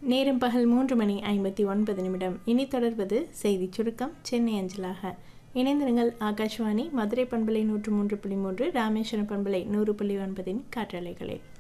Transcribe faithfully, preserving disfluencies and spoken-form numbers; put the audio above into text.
நேரம் பகல் மூன்று மணி ஐம்பத்தி ஒன்பது நிமிடம். இனி தொடர்வது செய்தி சுருக்கம் சென்னை அஞ்சலாக. இணைந்திருங்கள். ஆகாஷ்வாணி மதுரை பண்பலை நூற்று மூன்று புள்ளி மூன்று, ராமேஸ்வரம் பண்பலை நூறு புள்ளி ஒன்பதின் காற்றலைகளில்.